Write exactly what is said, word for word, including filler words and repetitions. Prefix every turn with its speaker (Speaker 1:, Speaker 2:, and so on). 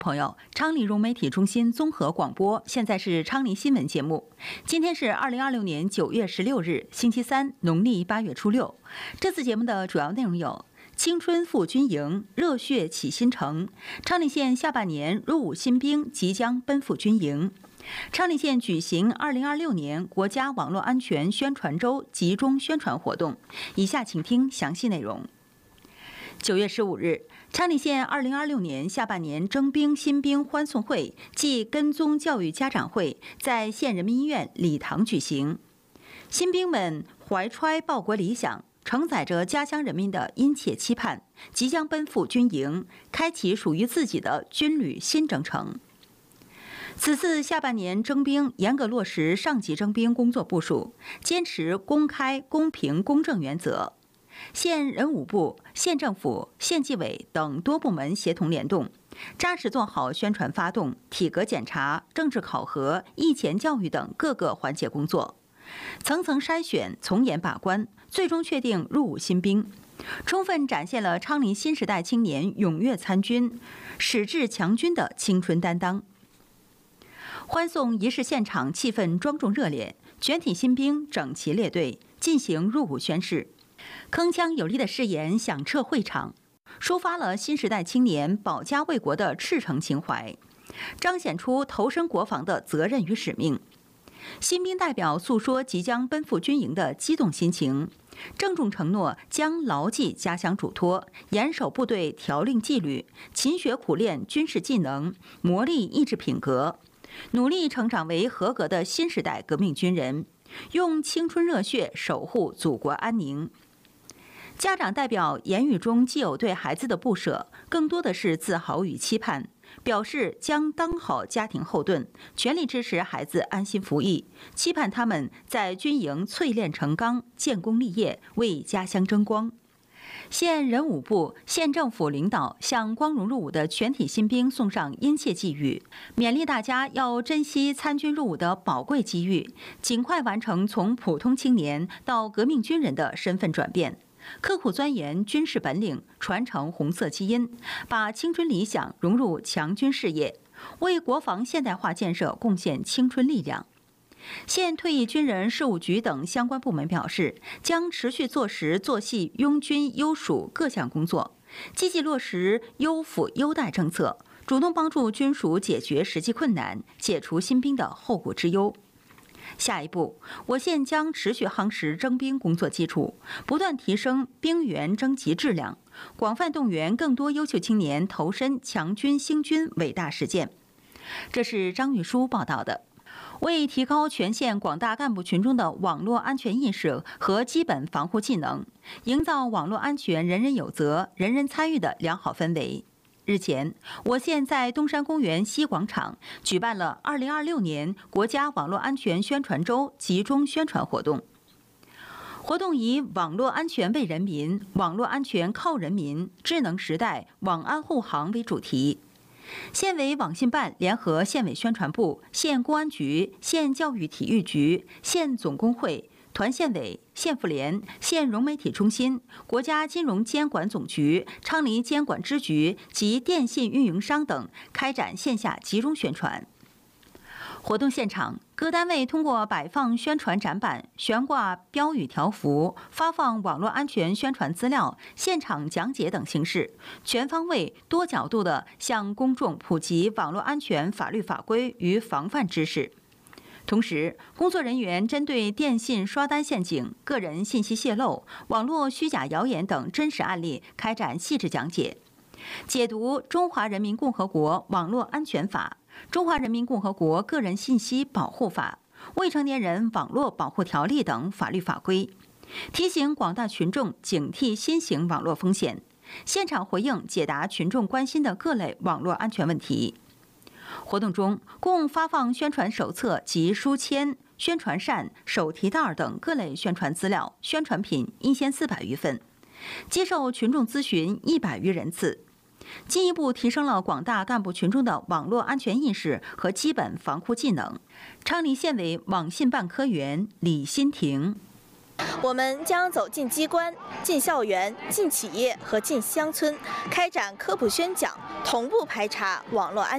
Speaker 1: 朋友，昌黎融媒体中心综合广播，现在是昌黎新闻节目。今天是二零二六年九月十六日，星期三，农历八月初六。这次节目的主要内容有：青春赴军营，热血启新城；昌黎县下半年入伍新兵即将奔赴军营；昌黎县举行二零二六年国家网络安全宣传周集中宣传活动。以下请听详细内容。九月十五日，昌黎县二零二六年下半年征兵新兵欢送会暨跟踪教育家长会在县人民医院礼堂举行。新兵们怀揣报国理想，承载着家乡人民的殷切期盼，即将奔赴军营，开启属于自己的军旅新征程。此次下半年征兵严格落实上级征兵工作部署，坚持公开、公平、公正原则。县人武部、县政府、县纪委等多部门协同联动，扎实做好宣传发动、体格检查、政治考核、役前教育等各个环节工作，层层筛选、从严把关，最终确定入伍新兵，充分展现了昌黎新时代青年踊跃参军、矢志强军的青春担当。欢送仪式现场气氛庄重热烈，全体新兵整齐列队，进行入伍宣誓。铿锵有力的誓言响彻会场，抒发了新时代青年保家卫国的赤诚情怀，彰显出投身国防的责任与使命。新兵代表诉说即将奔赴军营的激动心情，郑重承诺将牢记家乡嘱托，严守部队条令纪律，勤学苦练军事技能，磨砺意志品格，努力成长为合格的新时代革命军人，用青春热血守护祖国安宁。家长代表言语中既有对孩子的不舍，更多的是自豪与期盼，表示将当好家庭后盾，全力支持孩子安心服役，期盼他们在军营淬炼成钢，建功立业，为家乡争光。县人武部、县政府领导向光荣入伍的全体新兵送上殷切寄语，勉励大家要珍惜参军入伍的宝贵机遇，尽快完成从普通青年到革命军人的身份转变。刻苦钻研军事本领，传承红色基因，把青春理想融入强军事业，为国防现代化建设贡献青春力量。县退役军人事务局等相关部门表示，将持续做实做细拥军优属各项工作，积极落实优抚优待政策，主动帮助军属解决实际困难，解除新兵的后顾之忧。下一步，我县将持续夯实征兵工作基础，不断提升兵员征集质量，广泛动员更多优秀青年投身强军兴军伟大实践。这是张玉书报道的。为提高全县广大干部群众的网络安全意识和基本防护技能，营造网络安全人人有责、人人参与的良好氛围。日前，我县在东山公园西广场举办了二零二六年国家网络安全宣传周集中宣传活动。活动以“网络安全为人民，网络安全靠人民，智能时代网安护航”为主题。县委网信办联合县委宣传部、县公安局、县教育体育局、县总工会、团县委、县妇联、县融媒体中心、国家金融监管总局、昌黎监管支局及电信运营商等开展线下集中宣传。活动现场，各单位通过摆放宣传展板、悬挂标语条幅、发放网络安全宣传资料、现场讲解等形式，全方位、多角度地向公众普及网络安全法律法规与防范知识。同时，工作人员针对电信刷单陷阱、个人信息泄露、网络虚假谣言等真实案例开展细致讲解，解读《中华人民共和国网络安全法》、《中华人民共和国个人信息保护法》、《未成年人网络保护条例》等法律法规，提醒广大群众警惕新型网络风险，现场回应解答群众关心的各类网络安全问题。活动中，共发放宣传手册及书签、宣传扇、手提袋等各类宣传资料、宣传品一千四百余份，接受群众咨询一百余人次，进一步提升了广大干部群众的网络安全意识和基本防护技能。昌黎县委网信办科员李新婷。
Speaker 2: 我们将走进机关、进校园、进企业和进乡村，开展科普宣讲，同步排查网络安全。